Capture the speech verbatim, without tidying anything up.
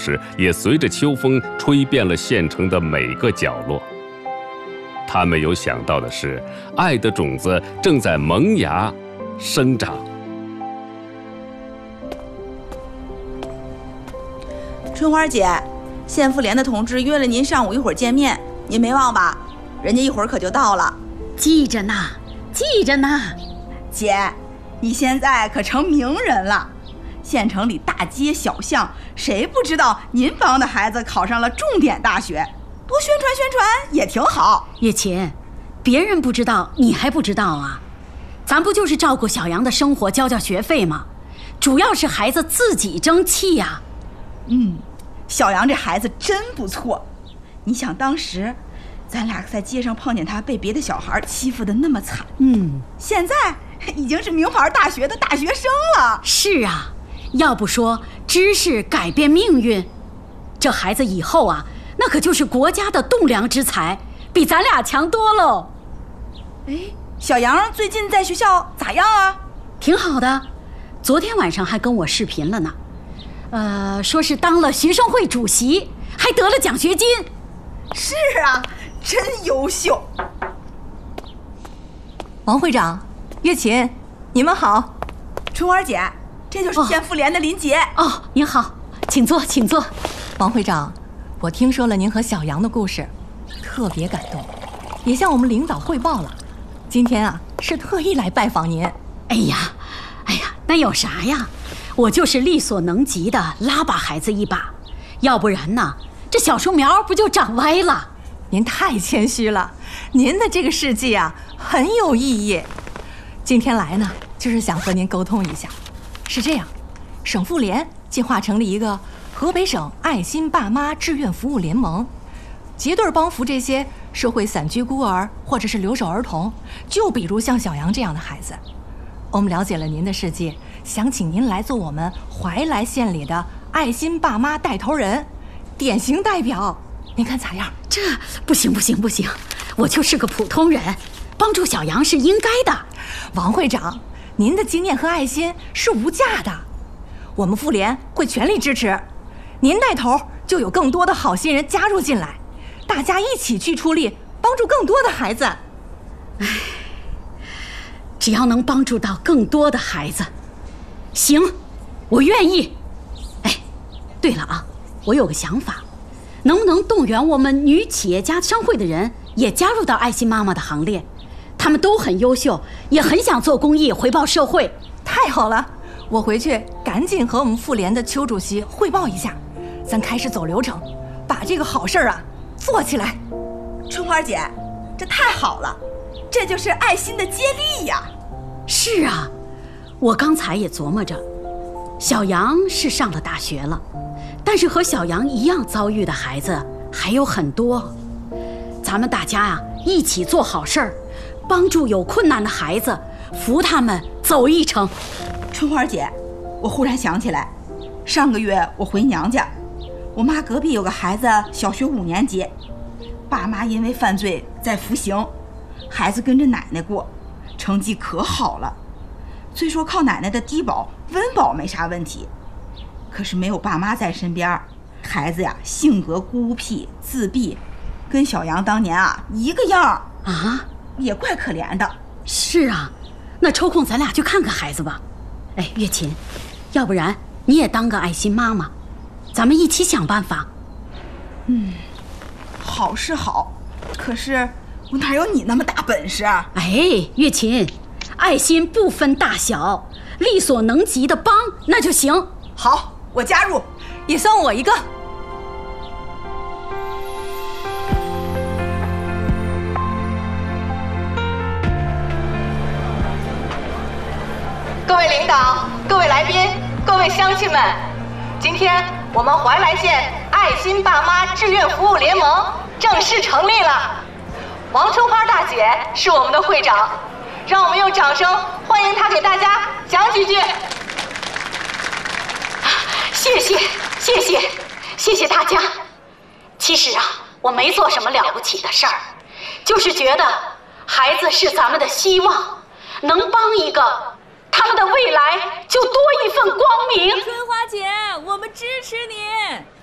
事也随着秋风吹遍了县城的每个角落。他没有想到的是，爱的种子正在萌芽、生长。 春花姐，县妇联的同志约了您上午一会儿见面，您没忘吧？人家一会儿可就到了。 记着呢，记着呢。 姐，你现在可成名人了，县城里大街小巷，谁不知道您帮的孩子考上了重点大学？多宣传宣传也挺好。 月琴，别人不知道，你还不知道啊？咱不就是照顾小杨的生活，交交学费吗？主要是孩子自己争气呀。 嗯，小杨这孩子真不错。你想当时咱俩在街上碰见他被别的小孩欺负得那么惨， 嗯， 现在已经是名牌大学的大学生了。 是啊，要不说知识改变命运，这孩子以后啊，那可就是国家的栋梁之才，比咱俩强多喽。 哎，小杨最近在学校咋样啊？ 挺好的，昨天晚上还跟我视频了呢。呃，说是当了学生会主席，还得了奖学金。 是啊，真优秀。 王会长，月琴，你们好。 春花姐，这就是县妇联的林杰。 哦，哦，您好，请坐，请坐。 王会长，我听说了您和小杨的故事，特别感动，也向我们领导汇报了。今天啊，是特意来拜访您。 哎呀，哎呀，那有啥呀？我就是力所能及的拉把孩子一把，要不然呢，这小树苗不就长歪了？ 您太谦虚了，您的这个事迹啊很有意义。今天来呢，就是想和您沟通一下。是这样，省妇联计划成立一个河北省爱心爸妈志愿服务联盟，结对帮扶这些社会散居孤儿或者是留守儿童，就比如像小杨这样的孩子。我们了解了您的事迹，想请您来做我们怀来县里的爱心爸妈带头人，典型代表，您看咋样？ 这不行不行不行，我就是个普通人，帮助小杨是应该的。 王会长，您的经验和爱心是无价的，我们妇联会全力支持。您带头，就有更多的好心人加入进来，大家一起去出力，帮助更多的孩子。 唉，只要能帮助到更多的孩子，行，我愿意。哎，对了啊，我有个想法，能不能动员我们女企业家商会的人也加入到爱心妈妈的行列？他们都很优秀，也很想做公益回报社会。 太好了，我回去赶紧和我们妇联的邱主席汇报一下，咱开始走流程，把这个好事啊做起来。 春花姐，这太好了，这就是爱心的接力呀。 是啊，我刚才也琢磨着，小杨是上了大学了，但是和小杨一样遭遇的孩子还有很多。咱们大家啊，一起做好事儿，帮助有困难的孩子，扶他们走一程。 春花姐，我忽然想起来，上个月我回娘家，我妈隔壁有个孩子小学五年级，爸妈因为犯罪在服刑，孩子跟着奶奶过，成绩可好了。虽说靠奶奶的低保温饱没啥问题，可是没有爸妈在身边，孩子呀性格孤僻自闭，跟小杨当年啊一个样啊， 也怪可怜的。 是啊，那抽空咱俩去看看孩子吧。哎，月琴，要不然你也当个爱心妈妈，咱们一起想办法。 嗯，好是好，可是我哪有你那么大本事啊？ 哎，月琴，爱心不分大小，力所能及的帮那就行。 好，我加入， 也算我一个。各位领导、各位来宾、各位乡亲们，今天我们怀来县爱心爸妈志愿服务联盟正式成立了。王春花大姐是我们的会长，让我们用掌声欢迎她给大家讲几句。 谢谢，谢谢，谢谢大家。其实啊，我没做什么了不起的事儿，就是觉得孩子是咱们的希望，能帮一个，他们的未来就多一份光明。 春花姐，我们支持你。